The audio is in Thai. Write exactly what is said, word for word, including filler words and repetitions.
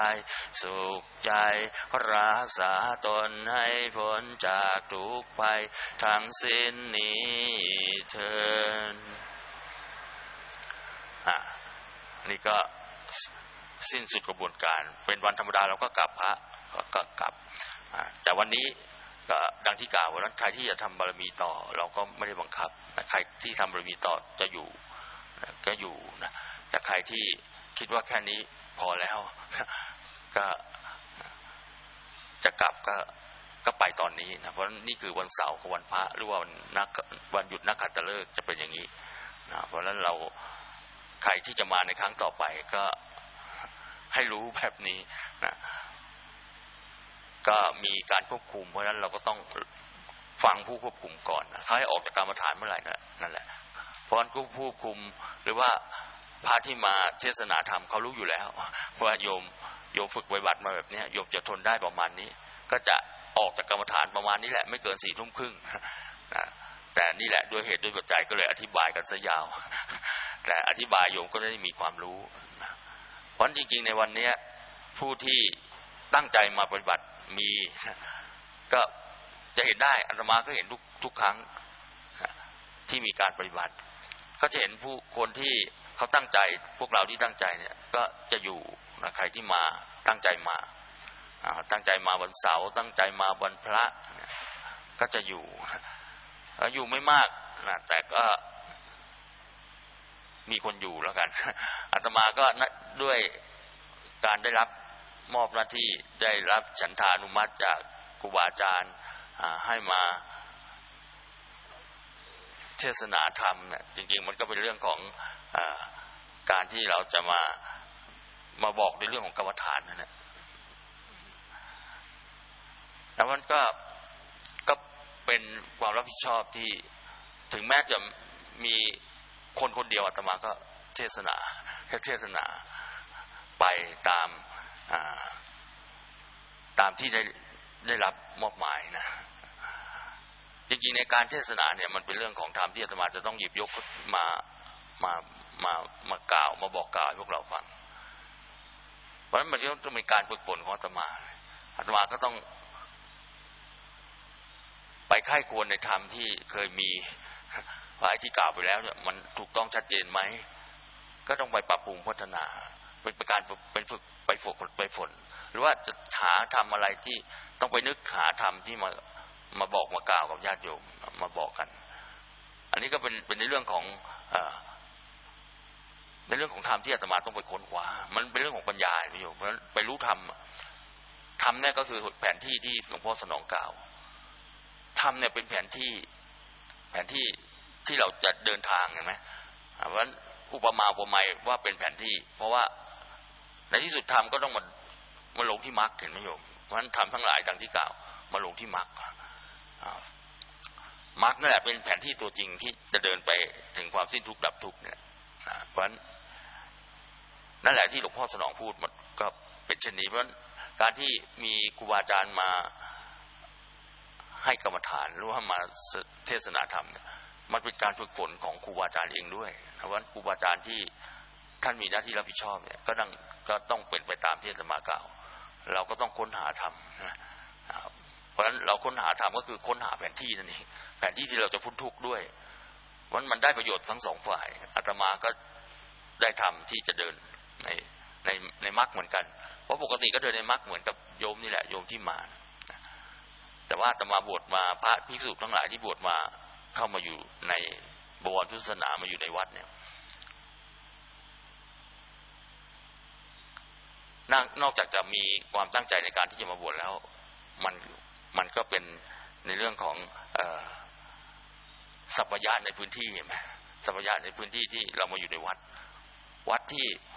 สุขใจรักษาตนให้พ้นจากทุกข์ภัยทั้งสิ้นนี้เถิดอ่ะนี่ก็สิ้นสุดกระบวนการเป็นวันธรรมดาเราก็กลับพระก็กลับแต่วันนี้ก็ดังที่กล่าวว่าใครที่จะทำบารมีต่อเราก็ไม่ได้บังคับใครที่ทำบารมีต่อจะอยู่ก็อยู่นะแต่ใครที่คิดว่าแค่นี้พอแล้วก็จะกลับก็ก็ไปตอนนี้นะเพราะนี่คือวันเสาร์กับวันพระหรือว่าวันนักวันหยุดนักขัตฤกษ์จะเป็นอย่างนี้นะเพราะฉะนั้นเราใครที่จะมาในครั้งต่อไปก็ให้รู้แบบนี้นะก็มีการควบคุมเพราะฉะนั้นเราก็ต้องฟังผู้ควบคุมก่อนนะเขาให้ออกจากกรรมฐานเมื่อไหร่นั่นแหละเพราะฉะนั้นผู้ควบคุมหรือว่าพระที่มาเทศนาธรรมเขารู้อยู่แล้วว่าโยมโยมฝึกปฏิบัติมาแบบนี้โยมจะทนได้ประมาณนี้ก็จะออกจากกรรมฐานประมาณนี้แหละไม่เกินสี่ทุ่มครึ่งนะแต่นี่แหละด้วยเหตุด้วยปัจจัยก็เลยอธิบายกันซะยาวแต่อธิบายโยมก็ได้มีความรู้เพราะจริงๆในวันนี้ผู้ที่ตั้งใจมาปฏิบัติมีก็จะเห็นได้อาตมาก็เห็นทุกทุกครั้งที่มีการปฏิบัติก็จะเห็นผู้คนที่เขาตั้งใจพวกเราที่ตั้งใจเนี่ยก็จะอยู่นะใครที่มาตั้งใจมาตั้งใจมาวันเสาร์ตั้งใจมาวันพระก็จะอยู่อยู่ไม่มากนะแต่ก็มีคนอยู่แล้วกันอาตมาก็ด้วยการได้รับมอบหน้าที่ได้รับฉันทานุมัติจากครูบาอาจารย์ให้มาเทศนาธรรมเนี่ยจริงๆมันก็เป็นเรื่องของการที่เราจะมามาบอกในเรื่องของกรรมฐานนั่นแหละแล้วมันก็ก็เป็นความรับผิดชอบที่ถึงแม้จะมีคนคนเดียวอาตมาก็เทศนาเทศนาไปตามตามที่ได้ได้รับมอบหมายนะจริงๆในการเทศนาเนี่ยมันเป็นเรื่องของธรรมที่อาตมาจะต้องหยิบยกมามามามากล่าวมาบอกกล่าวให้พวกเราฟังเพราะฉะนั้นมันต้องมีการฝึกฝนของอาตมาอาตมาก็ต้องไปไข้ควรในธรรมที่เคยมีฝ่ายที่กล่าวไปแล้วเนี่ยมันถูกต้องชัดเจนไหมก็ต้องไปปรับปรุงพัฒนาเป็นการเป็นฝึกไปฝึกไปฝนหรือว่าจะหาธรรมอะไรที่ต้องไปนึกหาธรรมที่มามาบอกมากล่าวกับญาติโยมมาบอกกันอันนี้ก็เป็นเป็นในเรื่องของเอ่อในเรื่องของธรรมที่อาตมาต้องไปค้นคว้ามันเป็นเรื่องของปัญญาโยมเพราะฉะนั้นไปรู้ธรรมธรรมเนี่ยก็คือแผนที่ที่หลวงพ่อสนองกล่าวธรรมเนี่ยเป็นแผนที่แผนที่ที่เราจะเดินทางเห็นไหมเพราะฉะนั้นอุปมาอุปไมยว่าเป็นแผนที่เพราะว่าในที่สุดธรรมก็ต้องมามาลงที่มรรคเห็นไหมโยมเพราะฉะนั้นธรรมทั้งหลายดังที่กล่าวมาลงที่มรรคมรรคนั่นแหละเป็นแผนที่ตัวจริงที่จะเดินไปถึงความสิ้นทุกข์ดับทุกข์เนี่ยเพราะฉะนั้นนั่นแหละที่หลวงพ่อสนองพูดมันก็เป็นเช่นนี้เพราะฉะนั้นการที่มีครูบาอาจารย์มาให้กรรมฐานหรือว่ามาเทศนาธรรมเนี่ยมันเป็นการฝึกฝนของครูบาอาจารย์เองด้วยเพราะฉะนั้นครูบาอาจารย์ที่ท่านมีหน้าที่รับผิดชอบเนี่ยก็ต้องก็ต้องเป็นไปตามที่อาตมากล่าวเราก็ต้องค้นหาธรรมนะเพราะฉะนั้นเราค้นหาธรรมก็คือค้นหาแผนที่นั่นเองแผนที่ที่เราจะพ้นทุกข์ด้วยมันมันได้ประโยชน์ทั้งสองฝ่ายอาตมาก็ได้ธรรมที่จะเดินในในในมรรคเหมือนกันเพราะปกติก็เดินในมรรคเหมือนกับโยมนี่แหละโยมที่มาแต่ว่าอาตมาบวชมาพระภิกษุทั้งหลายที่บวชมาเข้ามาอยู่ในบวรพุทธศาสนามาอยู่ในวัดเนี่ยนอกจากจะมีความตั้งใจในการที่จะมาบวชแล้วมันมันก็เป็นในเรื่องของเอ่อสัพพยะในพื้นที่เห็นไหมสัพพยะในพื้นที่ที่เรามาอยู่ในวัดวัดที่